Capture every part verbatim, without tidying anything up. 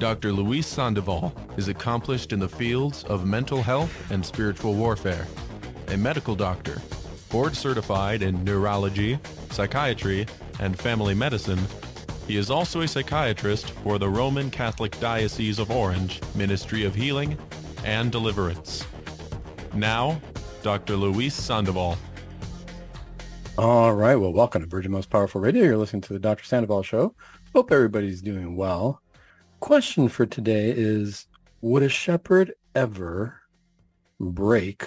Doctor Luis Sandoval is accomplished in the fields of mental health and spiritual warfare. A medical doctor, board certified in neurology, psychiatry, and family medicine, he is also a psychiatrist for the Roman Catholic Diocese of Orange Ministry of Healing and Deliverance. Now, Doctor Luis Sandoval. All right. Well, welcome to Virgin Most Powerful Radio. You're listening to the Doctor Sandoval Show. Hope everybody's doing well. Question for today is, would a shepherd ever break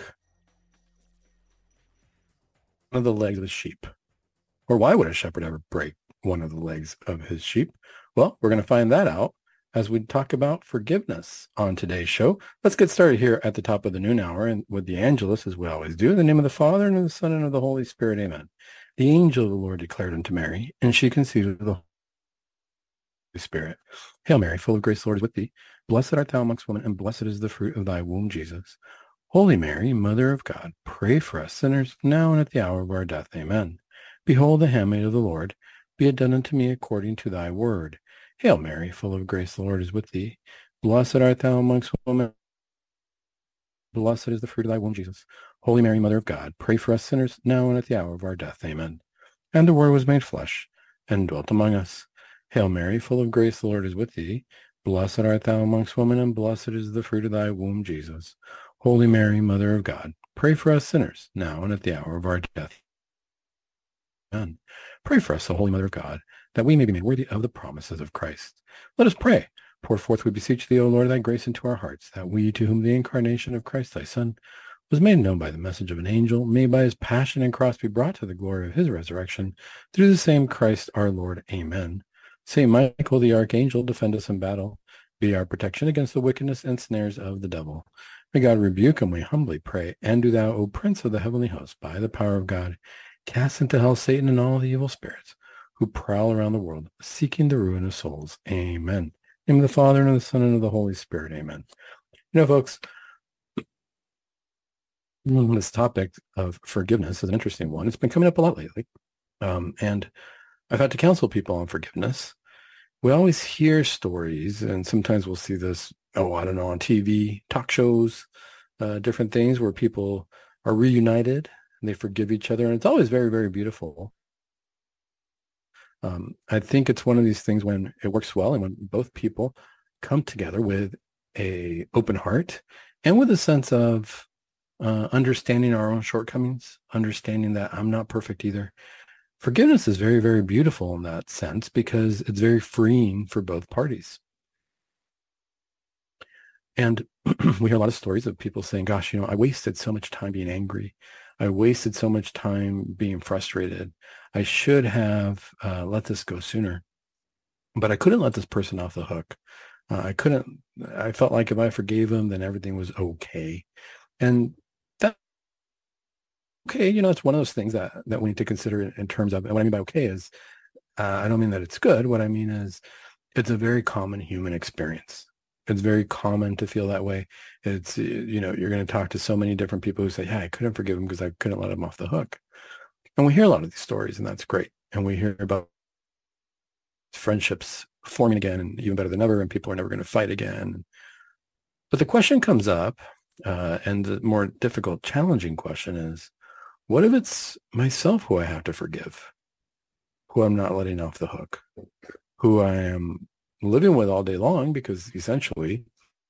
one of the legs of a sheep? Or why would a shepherd ever break one of the legs of his sheep? Well, we're going to find that out as we talk about forgiveness on today's show. Let's get started here at the top of the noon hour and with the Angelus, as we always do. In the name of the Father, and of the Son, and of the Holy Spirit. Amen. The angel of the Lord declared unto Mary, and she conceived of the Holy Spirit. Hail Mary, full of grace, the Lord is with thee. Blessed art thou amongst women, and blessed is the fruit of thy womb, Jesus. Holy Mary, Mother of God, pray for us sinners, now and at the hour of our death. Amen. Behold, the handmaid of the Lord, be it done unto me according to thy word. Hail Mary, full of grace, the Lord is with thee. Blessed art thou amongst women. Blessed is the fruit of thy womb, Jesus. Holy Mary, Mother of God, pray for us sinners, now and at the hour of our death. Amen. And the Word was made flesh, and dwelt among us. Hail Mary, full of grace, the Lord is with thee. Blessed art thou amongst women, and blessed is the fruit of thy womb, Jesus. Holy Mary, Mother of God, pray for us sinners, now and at the hour of our death. Amen. Pray for us, O Holy Mother of God, that we may be made worthy of the promises of Christ. Let us pray. Pour forth, we beseech thee, O Lord, thy grace into our hearts, that we, to whom the incarnation of Christ thy Son was made known by the message of an angel, may by his passion and cross be brought to the glory of his resurrection, through the same Christ our Lord. Amen. Saint Michael, the archangel, defend us in battle. Be our protection against the wickedness and snares of the devil. May God rebuke him, we humbly pray. And do thou, O Prince of the heavenly host, by the power of God, cast into hell Satan and all the evil spirits who prowl around the world, seeking the ruin of souls. Amen. In the name of the Father, and of the Son, and of the Holy Spirit. Amen. You know, folks, this topic of forgiveness is an interesting one. It's been coming up a lot lately. Um, and I've had to counsel people on forgiveness. We always hear stories, and sometimes we'll see this, oh, I don't know, on T V, talk shows, uh, different things where people are reunited and they forgive each other. And it's always very, very beautiful. Um, I think it's one of these things when it works well and when both people come together with a open heart and with a sense of uh, understanding our own shortcomings, understanding that I'm not perfect either. Forgiveness is very, very beautiful in that sense because it's very freeing for both parties. And we hear a lot of stories of people saying, gosh, you know, I wasted so much time being angry. I wasted so much time being frustrated. I should have uh, let this go sooner, but I couldn't let this person off the hook. Uh, I couldn't, I felt like if I forgave him, then everything was okay. And that, okay, you know, it's one of those things that, that we need to consider in terms of, and what I mean by okay is, uh, I don't mean that it's good. What I mean is it's a very common human experience. It's very common to feel that way. It's, you know, you're going to talk to so many different people who say, yeah, I couldn't forgive him because I couldn't let him off the hook. And we hear a lot of these stories, and that's great. And we hear about friendships forming again, and even better than ever, and people are never going to fight again. But the question comes up, uh, and the more difficult, challenging question is, what if it's myself who I have to forgive, who I'm not letting off the hook, who I am living with all day long? Because essentially,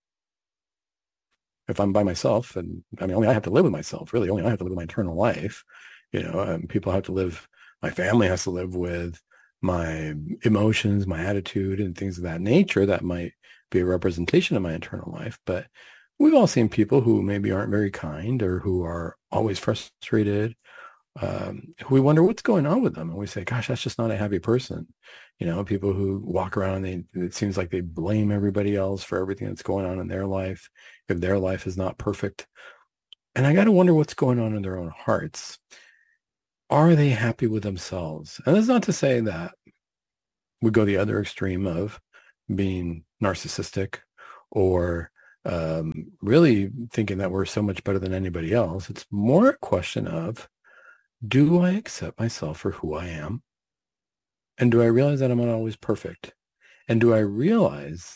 if I'm by myself, and I mean, only I have to live with myself, really, only I have to live with my eternal life. You know, um, people have to live, my family has to live with my emotions, my attitude, and things of that nature that might be a representation of my eternal life. But we've all seen people who maybe aren't very kind or who are always frustrated, um, who we wonder what's going on with them. And we say, gosh, that's just not a happy person. You know, people who walk around, they, it seems like they blame everybody else for everything that's going on in their life, if their life is not perfect. And I got to wonder what's going on in their own hearts. Are they happy with themselves? And that's not to say that we go the other extreme of being narcissistic or um, really thinking that we're so much better than anybody else. It's more a question of, do I accept myself for who I am? And do I realize that I'm not always perfect? And do I realize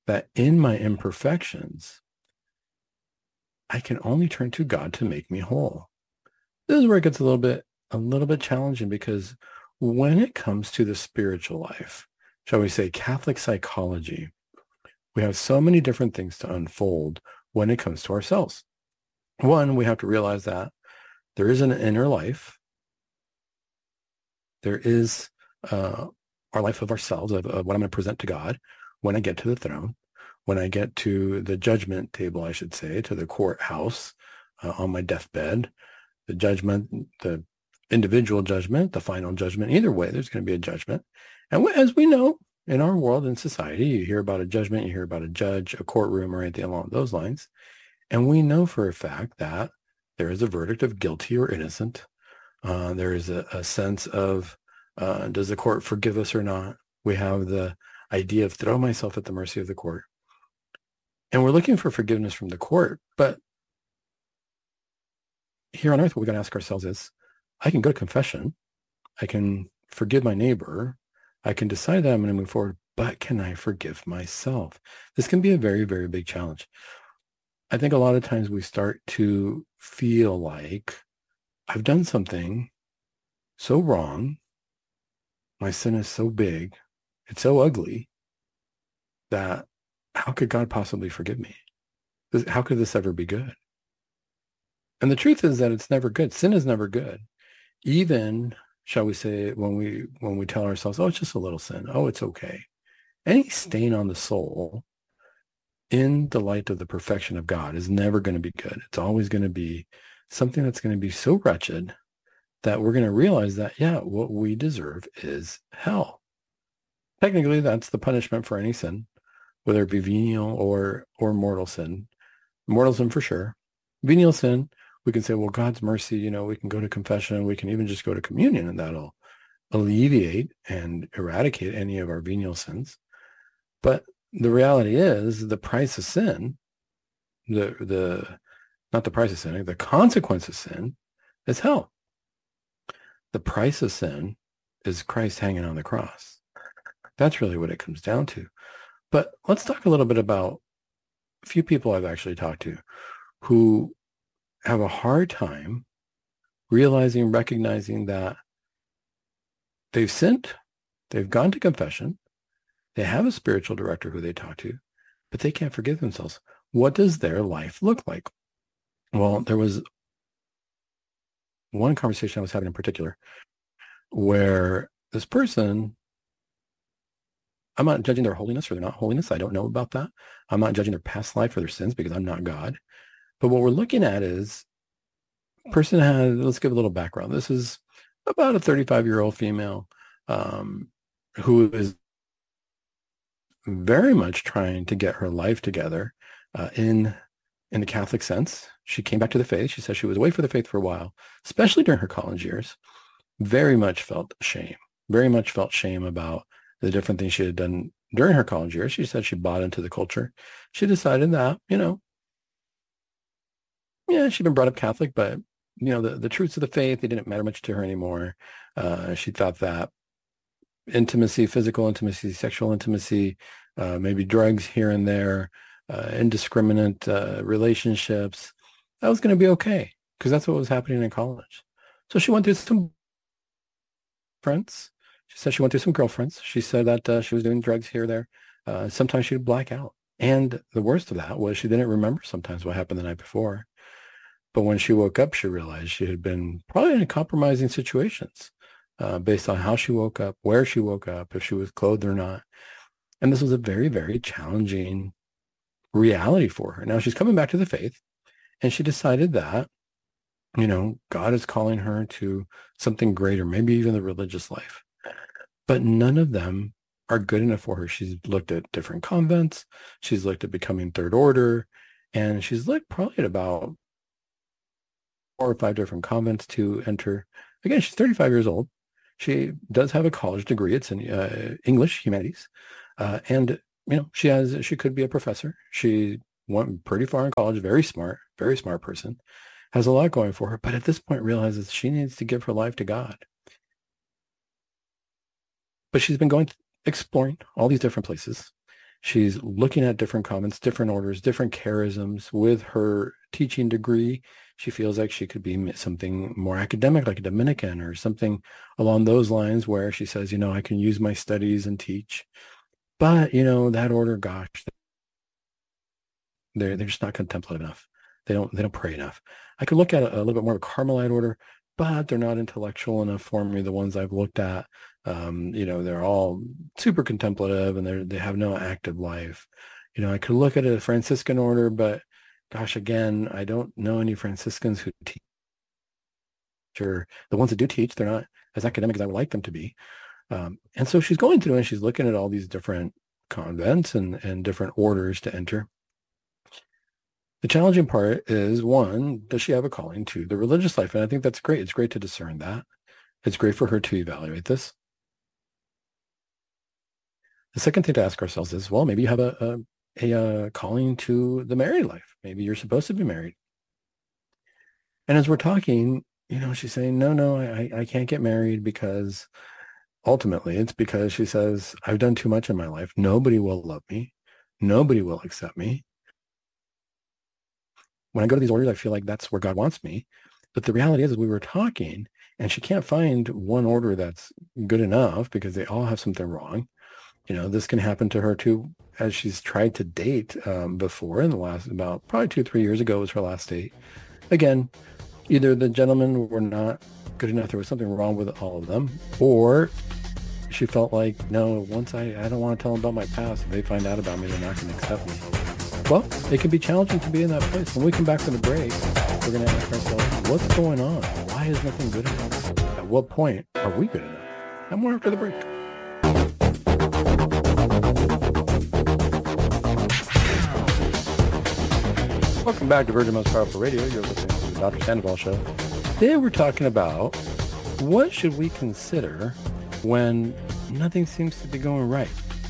that in my imperfections, I can only turn to God to make me whole. This is where it gets a little bit, a little bit challenging, because when it comes to the spiritual life, shall we say Catholic psychology, we have so many different things to unfold when it comes to ourselves. One, we have to realize that there is an inner life. There is uh, our life of ourselves, of, of what I'm going to present to God when I get to the throne, when I get to the judgment table, I should say, to the courthouse uh, on my deathbed, the judgment, the individual judgment, the final judgment. Either way, there's going to be a judgment. And as we know, in our world and society, you hear about a judgment, you hear about a judge, a courtroom, or anything along those lines. And we know for a fact that there is a verdict of guilty or innocent. Uh, there is a, a sense of, uh, does the court forgive us or not? We have the idea of throw myself at the mercy of the court. And we're looking for forgiveness from the court. But here on earth, what we got to ask ourselves is, I can go to confession. I can forgive my neighbor. I can decide that I'm going to move forward, but can I forgive myself? This can be a very, very big challenge. I think a lot of times we start to feel like I've done something so wrong. My sin is so big. It's so ugly that how could God possibly forgive me? How could this ever be good? And the truth is that it's never good. Sin is never good. Even, shall we say, when we when we tell ourselves, oh, it's just a little sin. Oh, it's okay. Any stain on the soul in the light of the perfection of God is never going to be good. It's always going to be something that's going to be so wretched that we're going to realize that, yeah, what we deserve is hell. Technically, that's the punishment for any sin, whether it be venial or or mortal sin. Mortal sin for sure. Venial sin, we can say, well, God's mercy, you know, we can go to confession, we can even just go to communion, and that'll alleviate and eradicate any of our venial sins. But the reality is the price of sin, the the not the price of sin, the consequence of sin is hell. The price of sin is Christ hanging on the cross. That's really what it comes down to. But let's talk a little bit about a few people I've actually talked to who have a hard time realizing, recognizing that they've sinned, they've gone to confession, they have a spiritual director who they talk to, but they can't forgive themselves. What does their life look like? Well, there was one conversation I was having in particular where this person, I'm not judging their holiness or their not holiness. I don't know about that. I'm not judging their past life or their sins because I'm not God. But what we're looking at is person had, let's give a little background. This is about a thirty-five-year-old female um, who is very much trying to get her life together uh, in in the Catholic sense. She came back to the faith. She said she was away from the faith for a while, especially during her college years. Very much felt shame, very much felt shame about the different things she had done during her college years. She said she bought into the culture. She decided that, you know, yeah, she'd been brought up Catholic, but, you know, the, the truths of the faith, they didn't matter much to her anymore. Uh, she thought that intimacy, physical intimacy, sexual intimacy, uh, maybe drugs here and there, uh, indiscriminate uh, relationships, that was going to be okay because that's what was happening in college. So she went through some friends. She said she went through some girlfriends. She said that uh, she was doing drugs here or there. Uh, sometimes she would black out. And the worst of that was she didn't remember sometimes what happened the night before. But when she woke up, she realized she had been probably in compromising situations uh, based on how she woke up, where she woke up, if she was clothed or not. And this was a very, very challenging reality for her. Now she's coming back to the faith, and she decided that, you know, God is calling her to something greater, maybe even the religious life. But none of them are good enough for her. She's looked at different convents. She's looked at becoming third order, and she's looked probably at about four or five different convents to enter. Again, she's thirty-five years old. She does have a college degree. It's in uh, English, humanities. Uh, and, you know, she has, she could be a professor. She went pretty far in college, very smart, very smart person, has a lot going for her, but at this point realizes she needs to give her life to God. But she's been going, exploring all these different places. She's looking at different convents, different orders, different charisms. With her teaching degree, she feels like she could be something more academic, like a Dominican or something along those lines, where she says, you know, I can use my studies and teach. But, you know, that order, gosh, they're, they're just not contemplative enough. They don't, they don't pray enough. I could look at a, a little bit more of a Carmelite order, but they're not intellectual enough for me. The ones I've looked at, um, you know, they're all super contemplative and they they have no active life. You know, I could look at a Franciscan order, but gosh, again, I don't know any Franciscans who teach. Or the ones that do teach, they're not as academic as I would like them to be. Um, and so she's going through and she's looking at all these different convents and, and different orders to enter. The challenging part is, one, does she have a calling to the religious life? And I think that's great. It's great to discern that. It's great for her to evaluate this. The second thing to ask ourselves is, well, maybe you have a, a, a, a calling to the married life. Maybe you're supposed to be married. And as we're talking, you know, she's saying, no, no, I, I can't get married because ultimately it's because she says, I've done too much in my life. Nobody will love me. Nobody will accept me. When I go to these orders, I feel like that's where God wants me. But the reality is, is we were talking and she can't find one order that's good enough because they all have something wrong. You know, this can happen to her too, as she's tried to date um, before in the last, about probably two, three years ago was her last date. Again, either the gentlemen were not good enough, there was something wrong with all of them, or she felt like, no, once I, I don't want to tell them about my past. If they find out about me, they're not going to accept me. Well, it can be challenging to be in that place. When we come back from the break, we're going to ask ourselves, what's going on? Why is nothing good enough? At what point are we good enough? And more after the break. Welcome back to Virgin Most Powerful Radio. You're listening to the Doctor Sandoval Show. Today we're talking about what should we consider when nothing seems to be going right.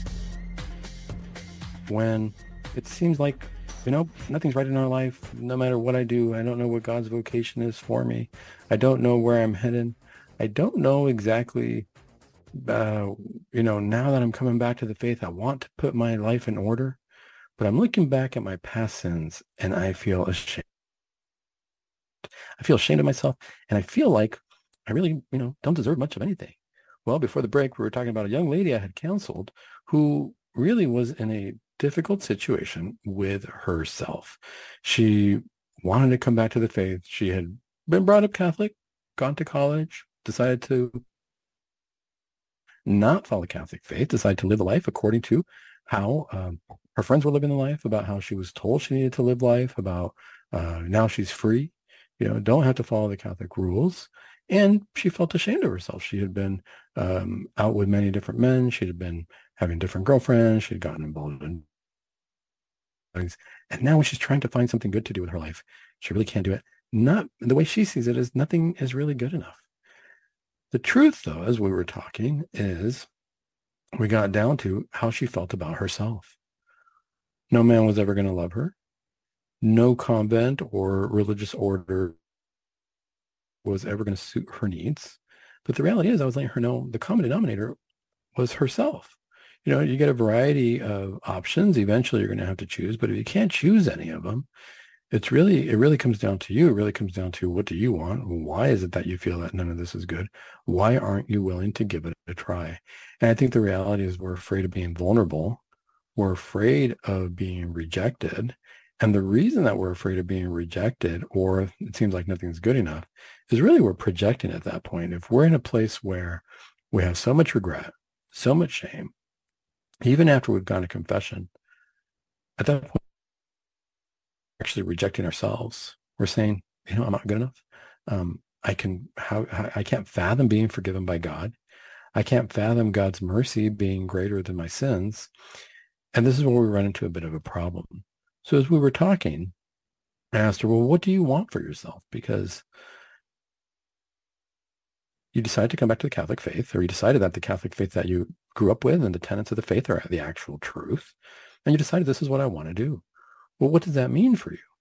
When it seems like, you know, nothing's right in our life. No matter what I do, I don't know what God's vocation is for me. I don't know where I'm headed. I don't know exactly, uh, you know, now that I'm coming back to the faith, I want to put my life in order. But I'm looking back at my past sins and I feel ashamed. I feel ashamed of myself and I feel like I really, you know, don't deserve much of anything. Well, before the break, we were talking about a young lady I had counseled who really was in a difficult situation with herself. She wanted to come back to the faith. She had been brought up Catholic, gone to college, decided to not follow the Catholic faith, decided to live a life according to how um, her friends were living the life, about how she was told she needed to live life, about uh, now she's free, you know, don't have to follow the Catholic rules. And she felt ashamed of herself. She had been um, out with many different men. She had been having different girlfriends. She had gotten involved in things. And now when she's trying to find something good to do with her life, she really can't do it. Not the way she sees it is nothing is really good enough. The truth, though, as we were talking, is we got down to how she felt about herself. No man was ever going to love her. No convent or religious order was ever going to suit her needs. But the reality is, I was letting her know the common denominator was herself. You know, you get a variety of options. Eventually, you're going to have to choose. But if you can't choose any of them, it's really, it really comes down to you. It really comes down to, what do you want? Why is it that you feel that none of this is good? Why aren't you willing to give it a try? And I think the reality is we're afraid of being vulnerable. We're afraid of being rejected. And the reason that we're afraid of being rejected, or it seems like nothing's good enough, is really we're projecting at that point. If we're in a place where we have so much regret, so much shame, even after we've gone to confession, at that point, we're actually rejecting ourselves. We're saying, you know, I'm not good enough. Um, I can, how, how, I can't fathom being forgiven by God. I can't fathom God's mercy being greater than my sins. And this is where we run into a bit of a problem. So as we were talking, I asked her, well, what do you want for yourself? Because you decided to come back to the Catholic faith, or you decided that the Catholic faith that you grew up with and the tenets of the faith are the actual truth. And you decided, this is what I want to do. Well, what does that mean for you?